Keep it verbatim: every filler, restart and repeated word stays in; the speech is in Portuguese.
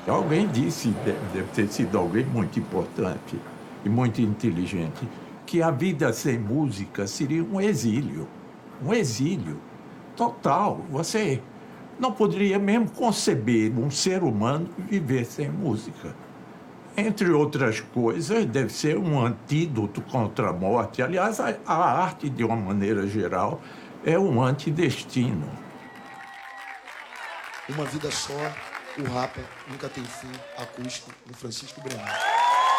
Alguém disse, deve, deve ter sido alguém muito importante e muito inteligente, que a vida sem música seria um exílio. Um exílio total. Você não poderia mesmo conceber um ser humano viver sem música. Entre outras coisas, deve ser um antídoto contra a morte. Aliás, a, a arte, de uma maneira geral, é um antidestino. Uma vida só, o Rapa, nunca tem fim, acústico, no Francisco Brenan.